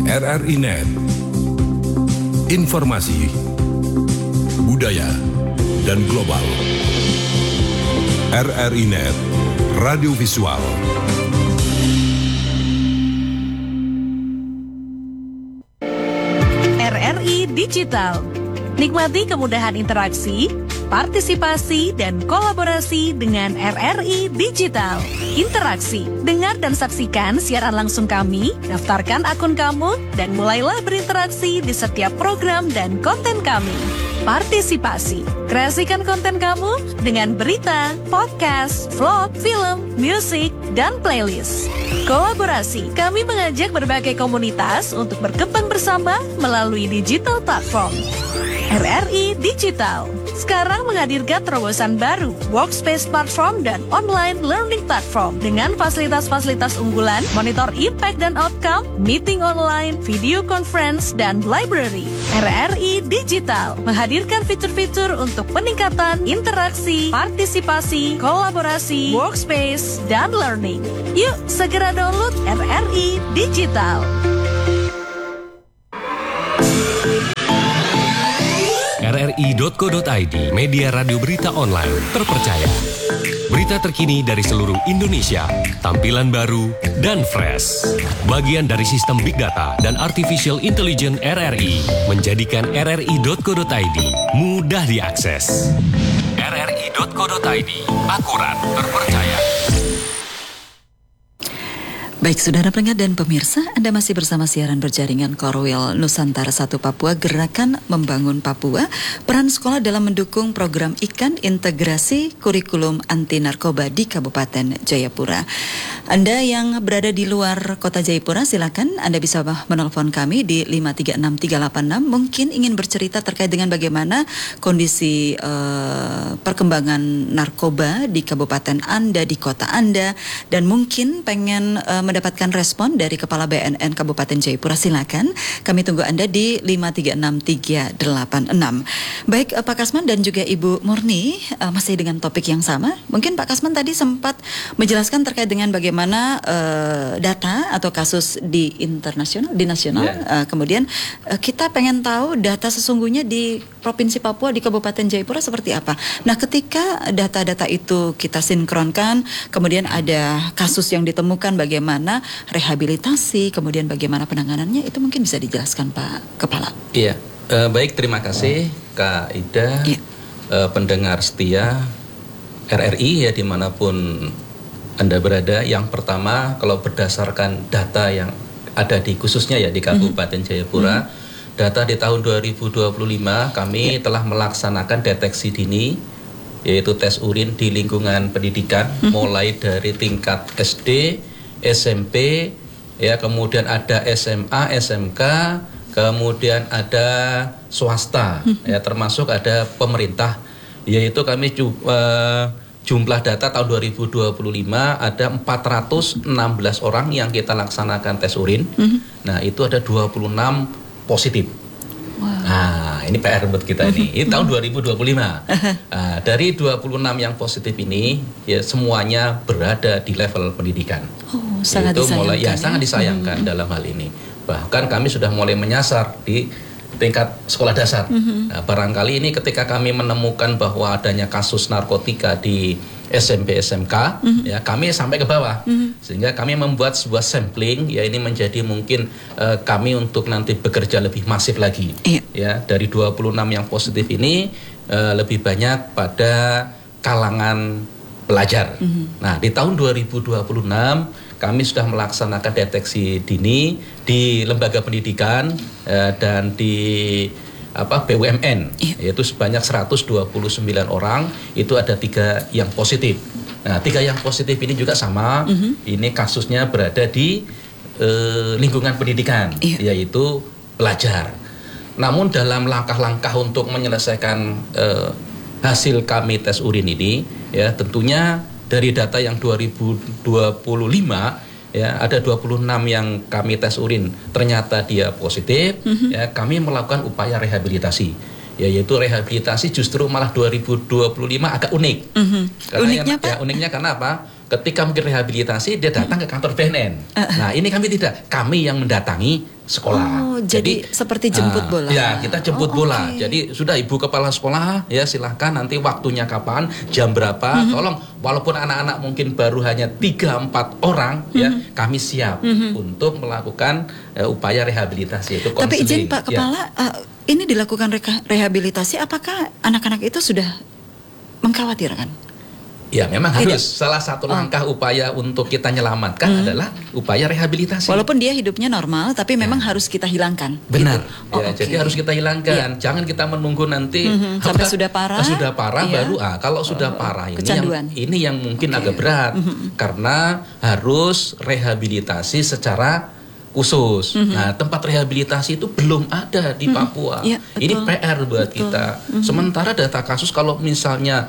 RRI Net. Informasi, budaya, dan global. RRI Net, radio visual. RRI Digital. Nikmati kemudahan interaksi, partisipasi, dan kolaborasi dengan RRI Digital. Interaksi, dengar dan saksikan siaran langsung kami, daftarkan akun kamu, dan mulailah berinteraksi di setiap program dan konten kami. Partisipasi, kreasikan konten kamu dengan berita, podcast, vlog, film, musik, dan playlist. Kolaborasi, kami mengajak berbagai komunitas untuk berkembang bersama melalui digital platform. RRI Digital sekarang menghadirkan terobosan baru, workspace platform dan online learning platform dengan fasilitas-fasilitas unggulan, monitor impact dan outcome, meeting online, video conference, dan library. RRI Digital menghadirkan fitur-fitur untuk peningkatan interaksi, partisipasi, kolaborasi, workspace, dan learning. Yuk, segera download RRI Digital. RRI.co.id, media radio berita online terpercaya. Berita terkini dari seluruh Indonesia, tampilan baru dan fresh. Bagian dari sistem Big Data dan Artificial Intelligence RRI menjadikan RRI.co.id mudah diakses. RRI.co.id, akurat, terpercaya. Baik, saudara pendengar dan pemirsa, Anda masih bersama siaran berjaringan Korwil Nusantara 1 Papua, Gerakan Membangun Papua, peran sekolah dalam mendukung program IKAN Integrasi Kurikulum Anti Narkoba di Kabupaten Jayapura. Anda yang berada di luar kota Jayapura, silakan Anda bisa menelpon kami di 536-386, mungkin ingin bercerita terkait dengan bagaimana kondisi perkembangan narkoba di kabupaten Anda, di kota Anda, dan mungkin pengen mendapatkan respon dari Kepala BNN Kabupaten Jayapura, silakan. Kami tunggu Anda di 536-386. Baik, Pak Kasman dan juga Ibu Murni, masih dengan topik yang sama. Mungkin Pak Kasman tadi sempat menjelaskan terkait dengan bagaimana data atau kasus di internasional, di nasional. Kemudian kita pengen tahu data sesungguhnya di Provinsi Papua, di Kabupaten Jayapura seperti apa. Nah, ketika data-data itu kita sinkronkan, kemudian ada kasus yang ditemukan, bagaimana rehabilitasi, kemudian bagaimana penanganannya, itu mungkin bisa dijelaskan Pak Kepala. Iya, baik, terima kasih Kak Ida, pendengar setia RRI ya dimanapun Anda berada. Yang pertama, kalau berdasarkan data yang ada di khususnya ya di Kabupaten Jayapura, data di tahun 2025 kami telah melaksanakan deteksi dini, yaitu tes urin di lingkungan pendidikan, mulai dari tingkat SD, SMP, ya, kemudian ada SMA, SMK, kemudian ada swasta, ya, termasuk ada pemerintah, yaitu kami jumlah data tahun 2025 ada 416 orang yang kita laksanakan tes urin. Nah, itu ada 26 positif. Nah, ini PR buat kita ini. Ini tahun 2025. Nah, dari 26 yang positif ini, ya semuanya berada di level pendidikan. Sangat itu disayangkan. Mulai, sangat disayangkan dalam hal ini. Bahkan kami sudah mulai menyasar di tingkat sekolah dasar. Nah, barangkali ini ketika kami menemukan bahwa adanya kasus narkotika di SMP, SMK, ya kami sampai ke bawah, sehingga kami membuat sebuah sampling, ya ini menjadi mungkin kami untuk nanti bekerja lebih masif lagi, ya dari 26 yang positif ini lebih banyak pada kalangan pelajar. Nah, di tahun 2026 kami sudah melaksanakan deteksi dini di lembaga pendidikan dan di BUMN, yaitu sebanyak 129 orang, itu ada 3 yang positif. Nah, 3 yang positif ini juga sama, ini kasusnya berada di lingkungan pendidikan, yaitu pelajar. Namun dalam langkah-langkah untuk menyelesaikan hasil kami tes urin ini, ya tentunya dari data yang 2025, ya ada 26 yang kami tes urin ternyata dia positif, ya kami melakukan upaya rehabilitasi, yaitu rehabilitasi justru malah 2025 agak unik. Karena Uniknya Pak? Uniknya karena apa? ketika mungkin rehabilitasi dia datang ke kantor BNN. Nah, ini kami tidak, kami yang mendatangi sekolah. Jadi seperti jemput bola. Ya, kita jemput bola. Okay. Jadi sudah Ibu Kepala Sekolah ya silahkan nanti waktunya kapan, jam berapa. Tolong walaupun anak-anak mungkin baru hanya 3-4 orang ya, kami siap untuk melakukan upaya rehabilitasi itu Tapi izin konseling. Pak Kepala, ini dilakukan rehabilitasi, apakah anak-anak itu sudah mengkhawatirkan? Ya, memang harus. Salah satu langkah upaya untuk kita nyelamatkan adalah upaya rehabilitasi. Walaupun dia hidupnya normal, tapi memang harus kita hilangkan. Benar. Gitu. Ya, jadi harus kita hilangkan. Jangan kita menunggu nanti sampai sudah parah. Sudah parah Iya. baru kalau sudah parah kecanduan. ini yang mungkin agak berat karena harus rehabilitasi secara khusus. Nah, tempat rehabilitasi itu belum ada di Papua. Ya, ini PR buat kita. Sementara data kasus kalau misalnya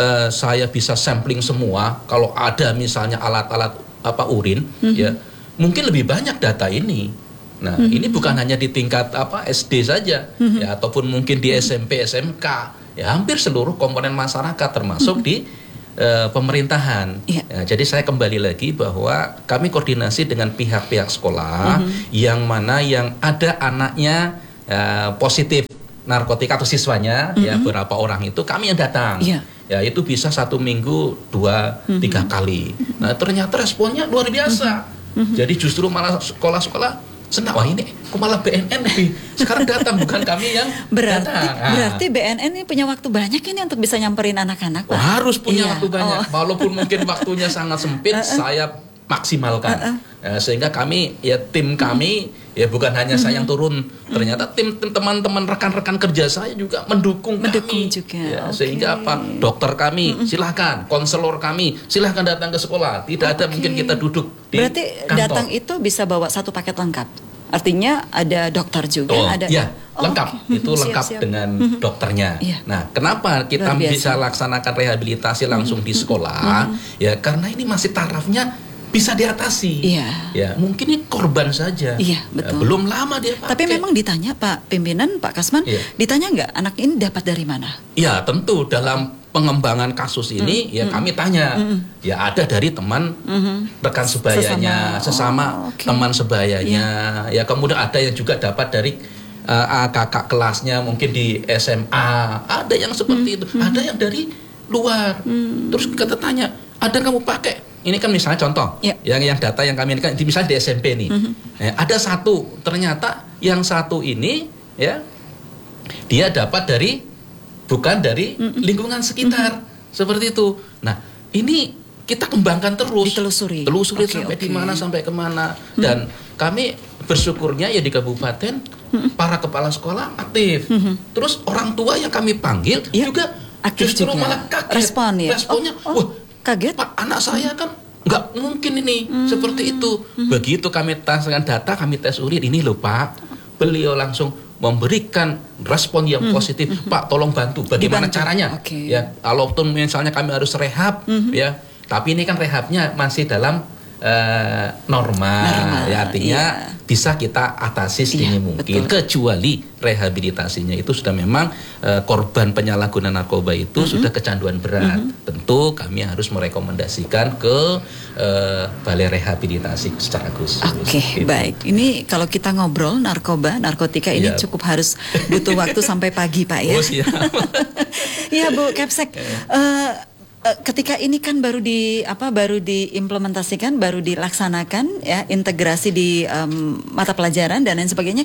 saya bisa sampling semua, kalau ada misalnya alat-alat urin, ya mungkin lebih banyak data ini. Nah, ini bukan hanya di tingkat SD saja, ya ataupun mungkin di SMP, SMK, ya hampir seluruh komponen masyarakat termasuk di pemerintahan. Ya. Ya, jadi saya kembali lagi bahwa kami koordinasi dengan pihak-pihak sekolah yang mana yang ada anaknya positif narkotika atau siswanya ya beberapa orang itu kami yang datang. Ya. Ya itu bisa 1 minggu 2-3 kali. Nah ternyata responnya luar biasa. Jadi justru malah sekolah-sekolah senang, wah ini kok malah BNN lebih sekarang datang, bukan kami yang datang. Berarti BNN ini punya waktu banyak ini untuk bisa nyamperin anak-anak, Pak? Harus punya Iya. waktu banyak. Walaupun mungkin waktunya sangat sempit, saya maksimalkan. Sehingga kami, ya tim kami, ya bukan hanya saya yang turun. Ternyata tim teman-teman rekan-rekan kerja saya juga mendukung kami. Juga. Ya, Oke. sehingga dokter kami silahkan, konselor kami silahkan datang ke sekolah. Tidak ada mungkin kita duduk di Berarti kantor. datang itu bisa bawa satu paket lengkap. Artinya ada dokter juga, ada. Ya, lengkap. Oke. Itu lengkap Siap-siap. dengan dokternya. Iya. Nah, kenapa kita Luar biasa. bisa laksanakan rehabilitasi langsung di sekolah? Ya, karena ini masih tarafnya bisa diatasi. Iya. Ya, mungkin ini korban saja. Iya, betul. Ya, belum lama dia pakai. Tapi memang ditanya Pak Pimpinan, Pak Kasman, Iya. ditanya nggak anak ini dapat dari mana? Ya, tentu dalam pengembangan kasus ini ya kami tanya. Ya, ada dari teman rekan sebayanya, sesama oke. teman sebayanya. Ya, kemudian ada yang juga dapat dari kakak kelasnya mungkin di SMA. Ada yang seperti itu. Ada yang dari luar. Terus kita tanya, ada kamu pakai? Ini kan misalnya contoh, Ya. yang data yang kami ini kan misalnya di SMP nih, ada satu, ternyata yang satu ini ya dia dapat bukan dari lingkungan sekitar seperti itu. Nah ini kita kembangkan terus, Ditelusuri. telusuri Oke, sampai oke. di mana sampai kemana, dan kami bersyukurnya ya di kabupaten para kepala sekolah aktif, terus orang tua yang kami panggil Ya, juga aktif justru juga. malah kaget, Respon ya? responnya, wah Kaget? Pak, anak saya kan nggak mungkin ini seperti itu. Begitu kami taskan data, kami tes urin, ini loh Pak, beliau langsung memberikan respon yang positif. Pak, tolong bantu. Bagaimana Dibantu. caranya? Oke. Ya, walaupun misalnya kami harus rehab, ya, tapi ini kan rehabnya masih dalam normal. Ya, artinya bisa kita atasi sedini mungkin. betul. Kecuali rehabilitasinya itu sudah memang korban penyalahgunaan narkoba itu sudah kecanduan berat. Tentu kami harus merekomendasikan ke balai rehabilitasi secara khusus. Oke, Gitu. baik. Ini kalau kita ngobrol narkotika ini Iya. cukup harus butuh waktu sampai pagi, Pak ya. Oh, siap. Iya, Bu Kepsek. Ketika ini kan baru diimplementasikan, baru dilaksanakan ya, integrasi di mata pelajaran dan lain sebagainya.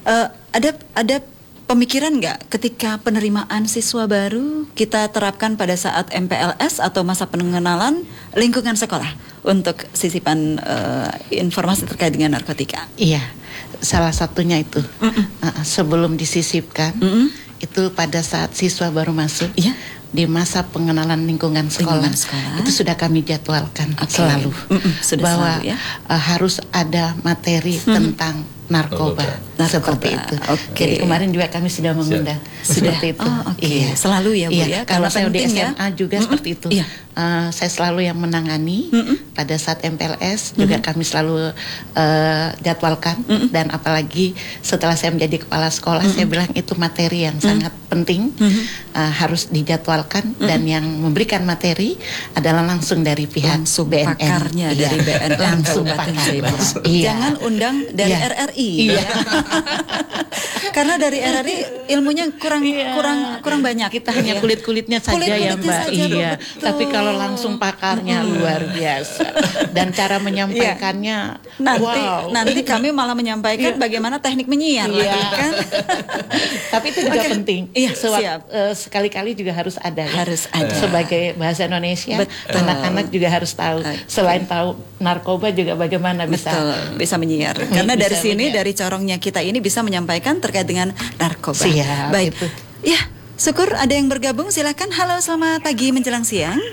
Ada pemikiran nggak ketika penerimaan siswa baru kita terapkan pada saat MPLS atau masa pengenalan lingkungan sekolah untuk sisipan informasi terkait dengan narkotika? Iya, salah satunya itu sebelum disisipkan itu pada saat siswa baru masuk. Iya. Di masa pengenalan lingkungan sekolah, itu sudah kami jadwalkan selalu Sudah bahwa selalu, ya? harus ada materi tentang narkoba. Seperti itu. Jadi kemarin juga kami sudah mengundang seperti itu. Iya. Selalu ya Bu ya. Kalau saya di penting SMA juga seperti itu. Iya. Saya selalu yang menangani pada saat MPLS juga kami selalu jadwalkan, dan apalagi setelah saya menjadi kepala sekolah saya bilang itu materi yang sangat penting, harus dijadwalkan, dan yang memberikan materi adalah langsung dari pihak BNN. Pakarnya dari BNN langsung Kabupaten pakar. Jayapura. Iya. Jangan undang dari RRI. Iya. Karena dari RRI ilmunya kurang banyak. Kita hanya kulit-kulitnya saja ya Mbak. saja, Iya. betul. Tapi kalau langsung pakarnya luar biasa, dan cara menyampaikannya Nanti kami malah menyampaikan bagaimana teknik menyiar Iya. lagi kan. Tapi itu juga penting. Iya, Sewak- siap. sekali-kali juga harus ada. Ya. Harus ada. Sebagai bahasa Indonesia, Betul. anak-anak juga harus tahu. Selain tahu narkoba juga bagaimana Bisa menyiar. Karena dari Bisa sini, menyiar. dari corongnya kita ini bisa menyampaikan terkait dengan narkoba. Siap, Baik. itu. Ya, syukur ada yang bergabung. Silakan. Halo, selamat pagi menjelang siang.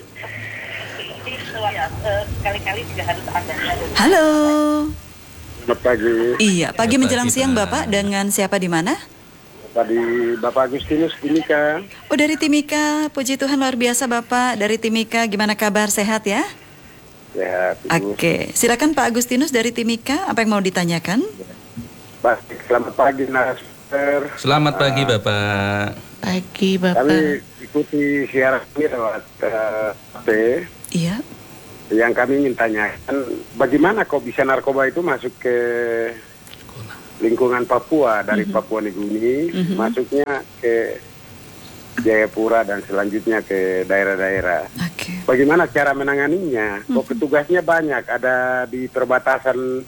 Sekali-kali juga harus ada. Halo. Selamat pagi. Iya, pagi Selamat menjelang pagi, siang Pak. Bapak, dengan siapa di mana? Tadi Bapak Agustinus Timika. Oh, dari Timika. Puji Tuhan luar biasa Bapak. Dari Timika, gimana kabar? Sehat ya? Sehat. Ibu. Oke, silakan Pak Agustinus dari Timika. Apa yang mau ditanyakan? Baik, selamat pagi narasumber. Selamat pagi Bapak. Pagi Bapak. Kami ikuti siaran ini lewat HP. Iya. Yang kami ingin tanyakan, bagaimana kok bisa narkoba itu masuk ke lingkungan Papua dari Papua Nugini, masuknya ke Jayapura dan selanjutnya ke daerah-daerah. Oke. Bagaimana cara menanganinya? Kok petugasnya banyak, ada di perbatasan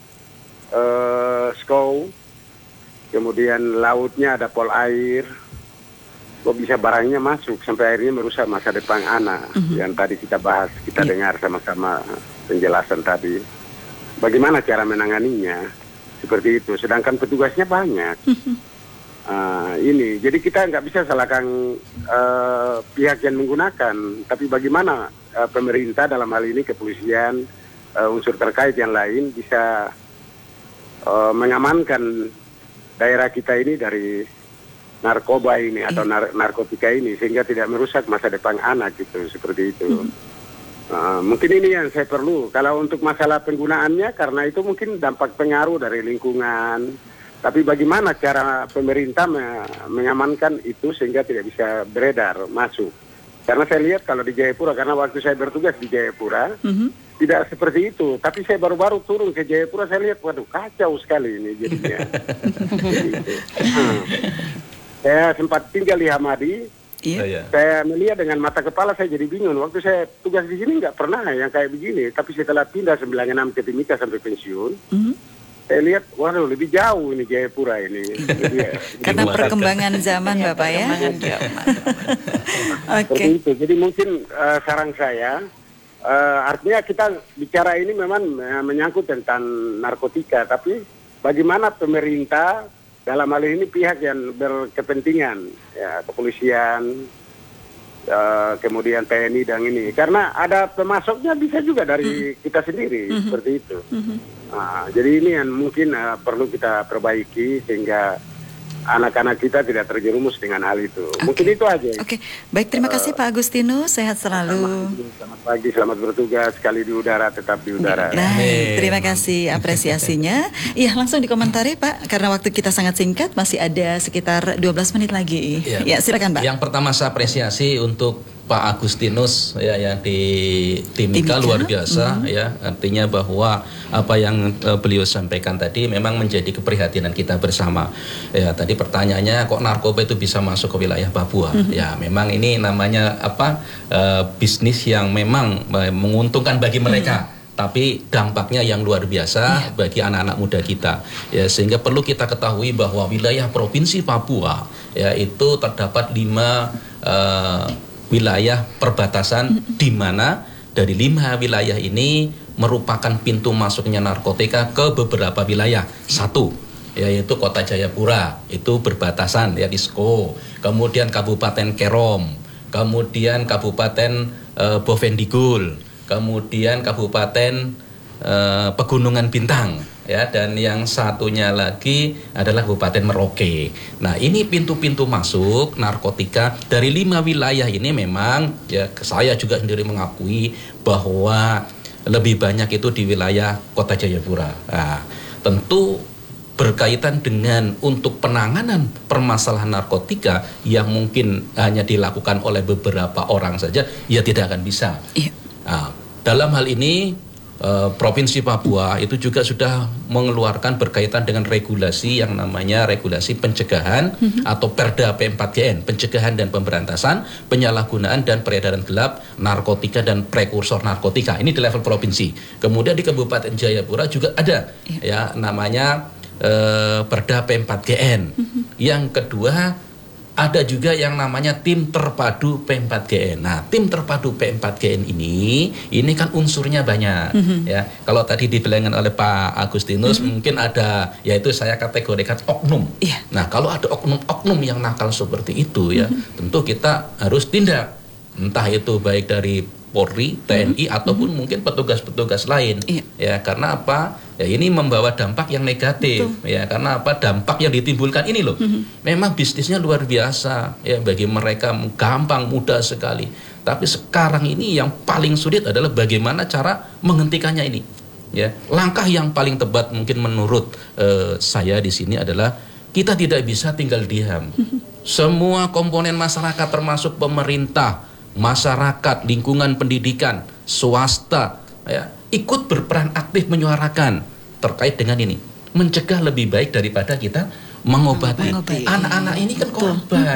Skou, kemudian lautnya ada pol air. Kok bisa barangnya masuk sampai akhirnya merusak masa depan anak yang tadi kita bahas, kita dengar sama-sama penjelasan tadi. Bagaimana cara menanganinya? Seperti itu. Sedangkan petugasnya banyak. Ini, jadi kita nggak bisa salahkan pihak yang menggunakan, tapi bagaimana pemerintah dalam hal ini kepolisian, unsur terkait yang lain bisa mengamankan daerah kita ini dari narkoba ini atau narkotika ini sehingga tidak merusak masa depan anak gitu, seperti itu. Mungkin ini yang saya perlu. Kalau untuk masalah penggunaannya, karena itu mungkin dampak pengaruh dari lingkungan. Tapi bagaimana cara pemerintah mengamankan itu sehingga tidak bisa beredar masuk? Karena saya lihat kalau di Jayapura, karena waktu saya bertugas di Jayapura tidak seperti itu. Tapi saya baru-baru turun ke Jayapura, saya lihat, waduh kacau sekali ini jadinya. Saya sempat tinggal di Hamadi. Iya. Saya melihat dengan mata kepala saya jadi bingung. Waktu saya tugas di sini nggak pernah yang kayak begini. Tapi setelah pindah 96 ke Timika sampai pensiun, saya lihat, waduh lebih jauh ini Jayapura ini. Karena perkembangan zaman Bapak ya. Oke. Seperti itu. Jadi mungkin saran saya, artinya kita bicara ini memang menyangkut tentang narkotika. Tapi bagaimana pemerintah dalam hal ini pihak yang berkepentingan, ya kepolisian, kemudian TNI dan ini, karena ada pemasoknya bisa juga dari kita sendiri, seperti itu. Jadi ini yang mungkin perlu kita perbaiki sehingga anak-anak kita tidak terjerumus dengan hal itu. Mungkin itu aja. Oke, baik, terima kasih Pak Agustinus, sehat selalu. Selamat pagi, selamat bertugas, sekali di udara tetap di udara. Baik, terima kasih apresiasinya. Iya, langsung dikomentari Pak, karena waktu kita sangat singkat, masih ada sekitar 12 menit lagi. Ya, silakan Pak. Yang pertama saya apresiasi untuk Pak Agustinus ya yang di Timika luar biasa ya, artinya bahwa apa yang beliau sampaikan tadi memang menjadi keprihatinan kita bersama. Ya, tadi pertanyaannya kok narkoba itu bisa masuk ke wilayah Papua? Ya, memang ini namanya bisnis yang memang menguntungkan bagi mereka. Tapi dampaknya yang luar biasa bagi anak-anak muda kita. Ya, sehingga perlu kita ketahui bahwa wilayah Provinsi Papua ya itu terdapat 5 wilayah perbatasan di mana dari 5 wilayah ini merupakan pintu masuknya narkotika ke beberapa wilayah. 1 yaitu Kota Jayapura, itu berbatasan ya di Skou. Kemudian Kabupaten Kerom, kemudian Kabupaten Bovendigul, kemudian Kabupaten Pegunungan Bintang ya, dan yang satunya lagi adalah Kabupaten Merauke. Nah, ini pintu-pintu masuk narkotika dari 5 wilayah ini. Memang ya, saya juga sendiri mengakui bahwa lebih banyak itu di wilayah Kota Jayapura. Nah, tentu berkaitan dengan untuk penanganan permasalahan narkotika yang mungkin hanya dilakukan oleh beberapa orang saja, ya tidak akan bisa. Nah, dalam hal ini Provinsi Papua itu juga sudah mengeluarkan berkaitan dengan regulasi yang namanya regulasi pencegahan atau Perda P4GN, pencegahan dan pemberantasan penyalahgunaan dan peredaran gelap narkotika dan prekursor narkotika. Ini di level provinsi. Kemudian di Kabupaten Jayapura juga ada ya namanya Perda P4GN. Yang kedua ada juga yang namanya tim terpadu P4GN. Nah, tim terpadu P4GN ini kan unsurnya banyak ya. Kalau tadi dibilangkan oleh Pak Agustinus mungkin ada, yaitu saya kategorikan oknum. Nah, kalau ada oknum-oknum yang nakal seperti itu ya, tentu kita harus tindak. Entah itu baik dari Polri, TNI ataupun mungkin petugas-petugas lain. Ya, karena apa? Ya, ini membawa dampak yang negatif. Ya, karena apa? Dampak yang ditimbulkan ini loh. Memang bisnisnya luar biasa ya, bagi mereka gampang, mudah sekali. Tapi sekarang ini yang paling sulit adalah bagaimana cara menghentikannya ini. Ya, langkah yang paling tepat mungkin menurut saya di sini adalah kita tidak bisa tinggal diam. Semua komponen masyarakat termasuk pemerintah, masyarakat, lingkungan pendidikan, swasta ya, ikut berperan aktif menyuarakan terkait dengan ini. Mencegah lebih baik daripada kita mengobati. Anak-anak ini kan korban.